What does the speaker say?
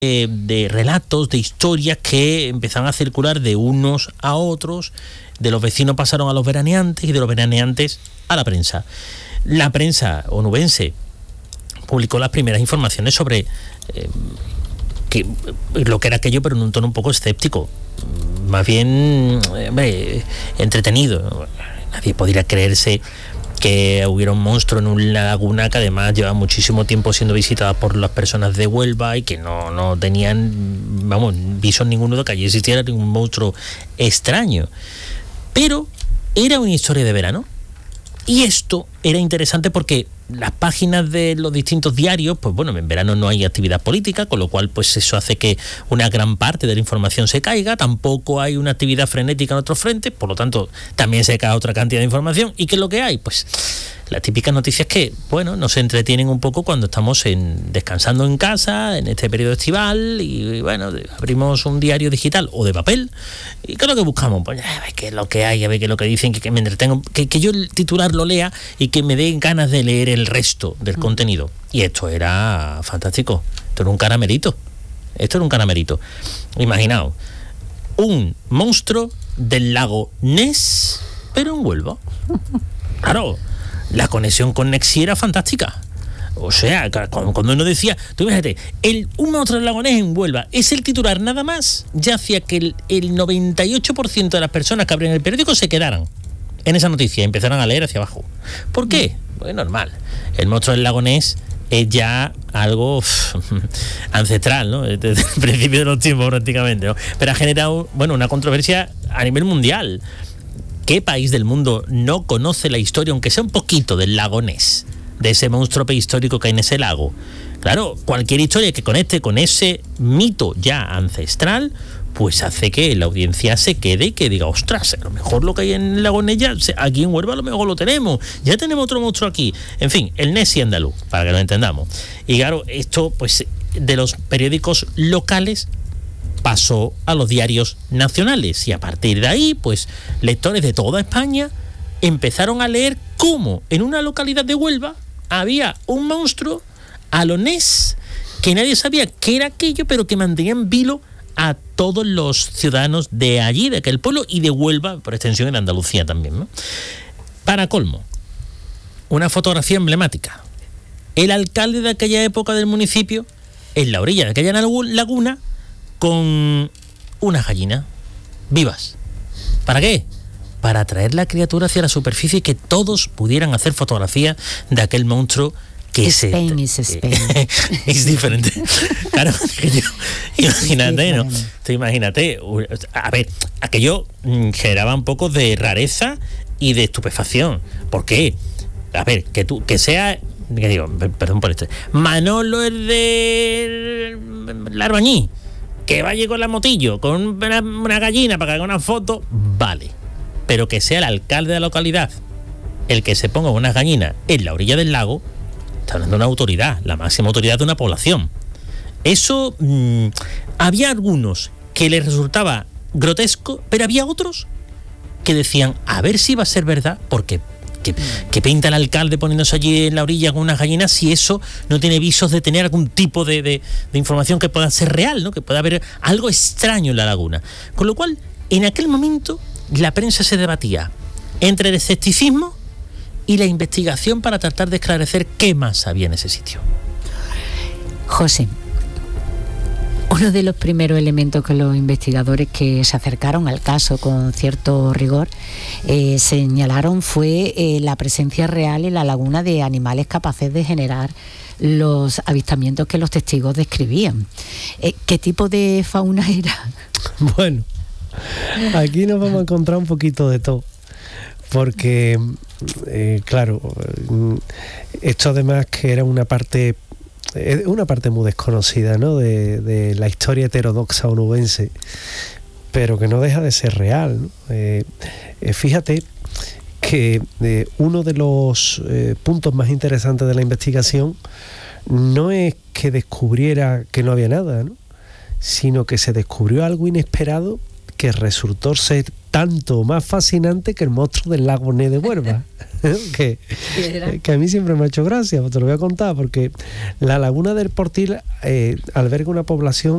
de relatos, de historias que empezaron a circular de unos a otros. De los vecinos pasaron a los veraneantes y de los veraneantes a la prensa. La prensa onubense publicó las primeras informaciones sobre lo que era aquello, pero en un tono un poco escéptico, más bien entretenido. Nadie podría creerse que hubiera un monstruo en una laguna que además lleva muchísimo tiempo siendo visitada por las personas de Huelva y que no tenían, visos ninguno de que allí existiera ningún monstruo extraño. Pero era una historia de verano. Y esto era interesante porque las páginas de los distintos diarios, pues bueno, en verano no hay actividad política, con lo cual pues eso hace que una gran parte de la información se caiga. Tampoco hay una actividad frenética en otros frentes, por lo tanto también se cae otra cantidad de información. ¿Y qué es lo que hay? Pues las típicas noticias que, bueno, nos entretienen un poco cuando estamos descansando en casa, en este periodo estival, y bueno, abrimos un diario digital o de papel, y ¿qué es lo que buscamos? Pues a ver qué es lo que hay, a ver qué es lo que dicen, que me entretengo, que yo el titular lo lea y que me dé ganas de leer el resto del contenido. Y esto era fantástico, esto era un caramelito. Imaginaos, un monstruo del lago Ness, pero en Huelva. Claro, la conexión con Nexi era fantástica. O sea, cuando uno decía, tú imagínate, un monstruo del lago Ness en Huelva, es el titular nada más, ya hacía que el 98% de las personas que abren el periódico se quedaran en esa noticia y empezaran a leer hacia abajo. ¿Por qué? Pues normal. El monstruo del lago Ness es ya algo ancestral, ¿no? Desde el principio de los tiempos prácticamente, ¿no? Pero ha generado, una controversia a nivel mundial. ¿Qué país del mundo no conoce la historia, aunque sea un poquito, del lago Ness, de ese monstruo prehistórico que hay en ese lago? Claro, cualquier historia que conecte con ese mito ya ancestral, pues hace que la audiencia se quede y que diga, ostras, a lo mejor lo que hay en el lago Ness ya, aquí en Huelva a lo mejor lo tenemos, ya tenemos otro monstruo aquí. En fin, el Nessie andaluz, para que lo entendamos. Y claro, esto pues de los periódicos locales pasó a los diarios nacionales y a partir de ahí, pues lectores de toda España empezaron a leer cómo en una localidad de Huelva había un monstruo a lo Ness, que nadie sabía qué era aquello, pero que mantenía en vilo a todos los ciudadanos de allí, de aquel pueblo, y de Huelva, por extensión en Andalucía también, ¿no? Para colmo, una fotografía emblemática. El alcalde de aquella época del municipio, en la orilla de aquella laguna, con unas gallinas vivas. ¿Para qué? Para atraer la criatura hacia la superficie y que todos pudieran hacer fotografías de aquel monstruo que Spain is Spain. Es diferente. Claro, imagínate, ¿no? Imagínate, a ver, aquello generaba un poco de rareza y de estupefacción. ¿Por qué? A ver, que sea, que digo, perdón por esto, Manolo es de Larbañí, que vaya con la motillo, con una gallina para que haga una foto, vale. Pero que sea el alcalde de la localidad el que se ponga unas gallinas en la orilla del lago, está hablando de una autoridad, la máxima autoridad de una población. Eso, había algunos que les resultaba grotesco, pero había otros que decían, a ver si va a ser verdad, porque que pinta el alcalde poniéndose allí en la orilla con unas gallinas si eso no tiene visos de tener algún tipo de información que pueda ser real, ¿no? Que pueda haber algo extraño en la laguna. Con lo cual, en aquel momento, la prensa se debatía entre el escepticismo y la investigación para tratar de esclarecer qué más había en ese sitio. José, uno de los primeros elementos que los investigadores que se acercaron al caso con cierto rigor señalaron fue la presencia real en la laguna de animales capaces de generar los avistamientos que los testigos describían. ¿Qué tipo de fauna era? Bueno, aquí nos vamos a encontrar un poquito de todo, porque claro, esto además que era una parte muy desconocida, ¿no? de la historia heterodoxa onubense, pero que no deja de ser real, ¿no? Fíjate que uno de los puntos más interesantes de la investigación no es que descubriera que no había nada, ¿no? Sino que se descubrió algo inesperado que resultó ser tanto más fascinante que el monstruo del lago Ness de Huelva. que a mí siempre me ha hecho gracia, te lo voy a contar, porque la laguna del Portil alberga una población